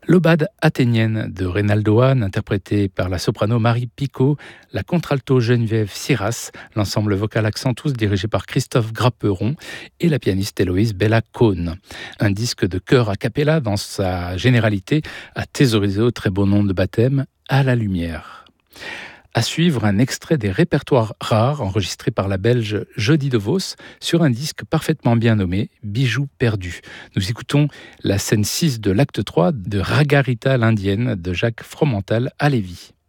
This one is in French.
L'Aubade athénienne de Reynaldo Hahn, interprétée par la soprano Marie Picot, la contralto Geneviève Siras, l'ensemble vocal Accentus dirigé par Christophe Grapperon et la pianiste Héloïse Bella-Cône. Un disque de chœur a cappella dans sa généralité a thésaurisé au très beau nom de baptême À la lumière. À suivre, un extrait des répertoires rares enregistrés par la Belge Jody De Vos sur un disque parfaitement bien nommé Bijoux perdus. Nous écoutons la scène 6 de l'acte 3 de Ragarita l'Indienne de Jacques Fromental à Lévis.